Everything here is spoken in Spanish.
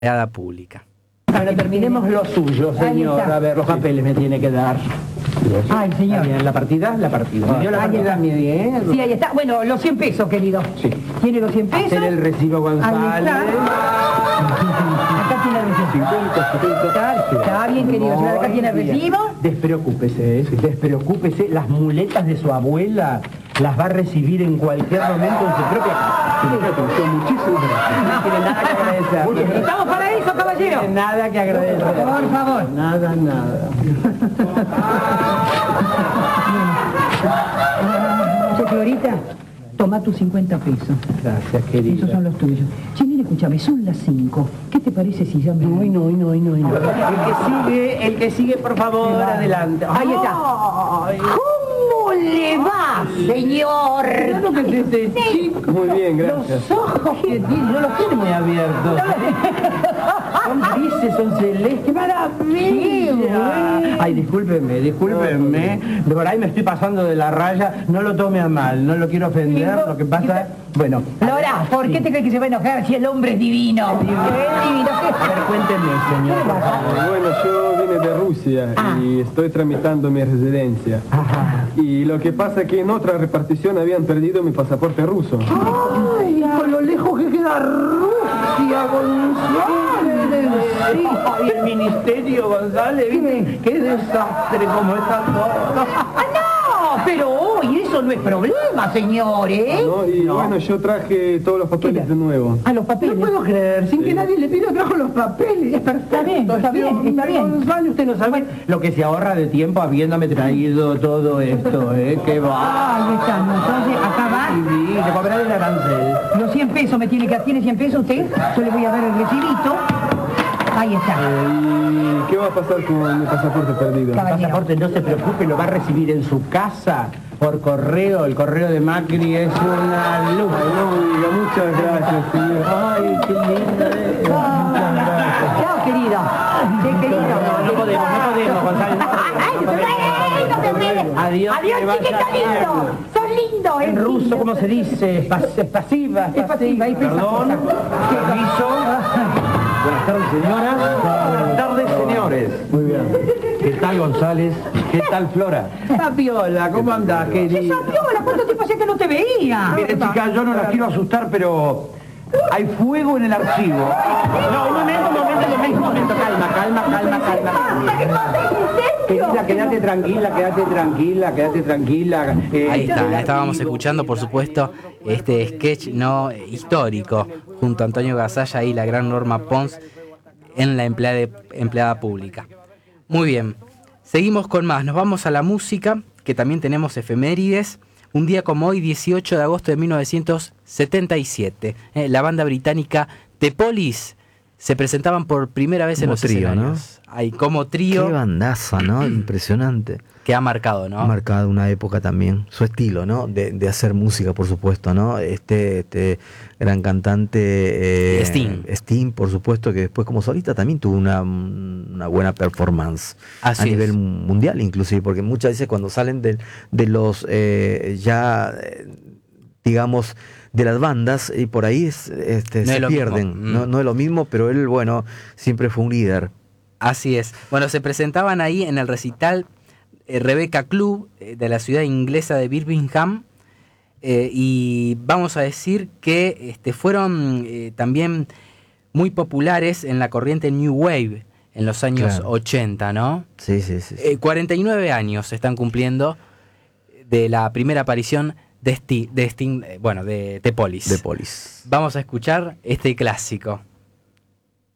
empleada pública. Bueno, terminemos lo suyo, señor. A ver, los papeles me tiene que dar. Ay, señor. Bien, ¿la partida? La partida. ¿Me dio la partida bien? Sí, ahí está. Bueno, los 100 pesos, querido. Sí. ¿Tiene los 100 pesos? Hacer el recibo Ahí González. está. Acá tiene el recibo. 50. Está bien, querido. Señor, acá tiene el Bien. recibo. Despreocúpese. Las muletas de su abuela las va a recibir en cualquier momento en su propia casa. Muchísimas gracias. No tiene nada que agradecer. Estamos para eso, No caballero. tiene nada que agradecer. Por favor. Nada. Che, Florita, toma tus 50 pesos. Gracias, querida. Esos son los tuyos. Che, mira, escúchame, son las 5. ¿Qué te parece si ya me... No. El que sigue, por favor, adelante. Ahí está. ¿Cómo le va, señor? Claro que es este chico. Muy bien, gracias. Los ojos que tiene, No los tiene muy abiertos. Son grises, son celestes. ¡Qué maravilla! Ay, discúlpenme. Por ahí me estoy pasando de la raya. No lo tome a mal, no lo quiero ofender. Lo que pasa es... Bueno. Lora, ¿por qué te crees que se va a enojar si el hombre es divino? Es divino. A ver, cuénteme, señor. Bueno, yo vine de Rusia y estoy tramitando mi residencia. Ajá. Y lo que pasa es que en otra repartición habían perdido mi pasaporte ruso. ¡Ay, con lo lejos que queda Rusia, González! Sí. Ay, el ministerio, González, ¿viste? ¡Qué desastre como está todo! No, pero hoy eso no es problema, señor, ¿eh? ¿No? Y bueno, yo traje todos los papeles de nuevo. A los papeles. No puedo creer, sin que nadie le pida trajo los papeles. Es perfecto. Está bien. González, usted no sabe lo que se ahorra de tiempo habiéndome traído todo esto, ¿eh? ¡Qué va! Ahí está, entonces acá va. Sí, se cobra el arancel. Los 100 pesos me tiene que... ¿Tiene 100 pesos usted? Yo le voy a dar el recibito. Ahí está. ¿Y qué va a pasar con mi pasaporte perdido? El pasaporte, no se preocupe, lo va a recibir en su casa por correo. El correo de Macri es una luz. No, diga, muchas gracias, señor. Ay, qué lindo es. Muchas gracias. Chao, querido. Qué querido. No podemos, González. Adiós. Adiós, chiquito lindo. Sos lindo, En ruso, ¿cómo se dice? Es pasiva. Es pasiva, es Perdón. Permiso. Buenas tardes, señoras. Buenas tardes, señores. Muy bien. ¿Qué tal, González? ¿Qué tal, Flora? Fabiola, ¿cómo andás, querida? Fabiola, ¿cuánto tiempo hacía que no te veía? Mire, chica, yo no las quiero asustar, pero hay fuego en el archivo. No, un momento. Calma. Querida, quédate tranquila. Ahí está, estábamos escuchando, por supuesto, este sketch no histórico junto a Antonio Gasalla y la gran Norma Pons en la empleada pública. Muy bien, seguimos con más, nos vamos a la música, que también tenemos efemérides. Un día como hoy, 18 de agosto de 1977, la banda británica The Police se presentaban por primera vez en los escenarios. Ahí, como trío. Qué bandaza, ¿no? Impresionante. Que ha marcado, ¿no? Ha marcado una época también. Su estilo, ¿no? De hacer música, por supuesto, ¿no? Este gran cantante... Sting, por supuesto, que después como solista también tuvo una buena performance. Así a nivel es. mundial, inclusive, porque muchas veces cuando salen de los digamos, de las bandas, y por ahí se pierden. No es lo mismo, pero él, bueno, siempre fue un líder. Así es. Bueno, se presentaban ahí en el recital Rebecca Club de la ciudad inglesa de Birmingham, y vamos a decir que fueron también muy populares en la corriente New Wave en los años 80, ¿no? Sí. 49 años están cumpliendo de la primera aparición de Sting, de The Police. The Police. Vamos a escuchar este clásico.